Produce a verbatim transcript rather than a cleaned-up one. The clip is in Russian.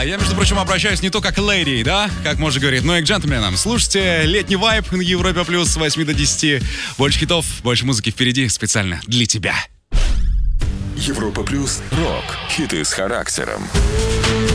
А я, между прочим, обращаюсь не только к леди, да, как можно говорить, но и к джентльменам. Слушайте летний вайб на Европе Плюс с восьми до десяти. Больше хитов, больше музыки впереди специально для тебя. Европа Плюс. Рок. Хиты с характером.